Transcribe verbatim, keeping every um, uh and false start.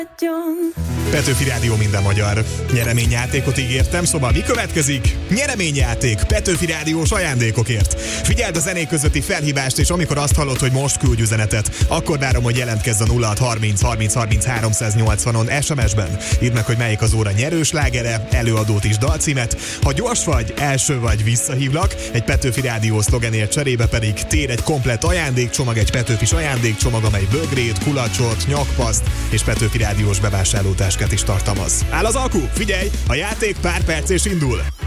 Petőfi Rádió minden magyar. Nyereményjátékot ígértem, szóval mi következik? Nyereményjáték Petőfi Rádiós ajándékokért. Figyeld a zenék közötti felhívást, és amikor azt hallod, hogy most küldj üzenetet, akkor várom, hogy jelentkezz a nulla hat harminc harminc harminc háromszáznyolcvanon es em es-ben. Írd meg, hogy melyik az óra nyerős lágere, előadót és dalcímet. Ha gyors vagy, első vagy, visszahívlak, egy Petőfi Rádió szlogenért cserébe pedig tér egy komplett ajándékcsomag, egy Petőfis ajándékcsomag, amely bögrét, kulacsot, nyakpaszt és Petőfi Rádiós bevásárlótáskát is tartalmaz. Áll az alku? Figyelj! A játék pár perc és indul!